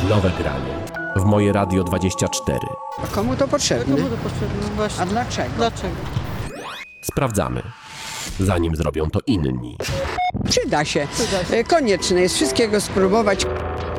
Nowe granie w Moje Radio 24. A komu to potrzebne? Komu to potrzebne? No właśnie. A dlaczego? Dlaczego? Sprawdzamy, zanim zrobią to inni. Przyda się. Przyda się. Konieczne jest wszystkiego spróbować.